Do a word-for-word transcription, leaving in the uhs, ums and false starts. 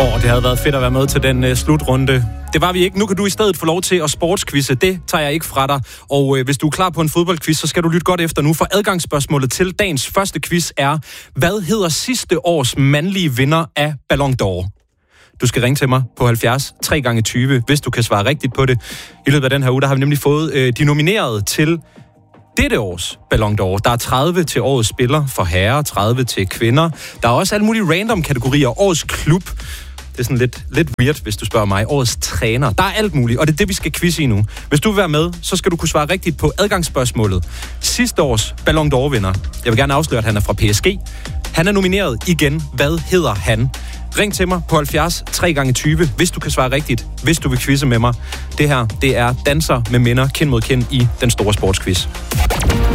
Åh, oh, det havde været fedt at være med til den uh, slutrunde. Det var vi ikke. Nu kan du i stedet få lov til at sportsquizze. Det tager jeg ikke fra dig. Og uh, hvis du er klar på en fodboldquiz, så skal du lytte godt efter nu. For adgangsspørgsmålet til dagens første quiz er: hvad hedder sidste års mandlige vinder af Ballon d'Or? Du skal ringe til mig på halvfjerds tre gange tyve, hvis du kan svare rigtigt på det. I løbet af den her uge, der har vi nemlig fået uh, de nominerede til dette års Ballon d'Or. Der er tredive til årets spiller for herrer, tredive til kvinder. Der er også alle mulige random kategorier. Årets klub. Det er sådan lidt, lidt weird, hvis du spørger mig. Årets træner. Der er alt muligt, og det er det, vi skal quizze i nu. Hvis du vil være med, så skal du kunne svare rigtigt på adgangsspørgsmålet. Sidste års Ballon d'Or-vinder. Jeg vil gerne afsløre, at han er fra P S G. Han er nomineret igen. Hvad hedder han? Ring til mig på halvfjerds tre gange tyve, hvis du kan svare rigtigt, hvis du vil quizze med mig. Det her, det er Danser med minder, kind mod kind i den store sportsquiz.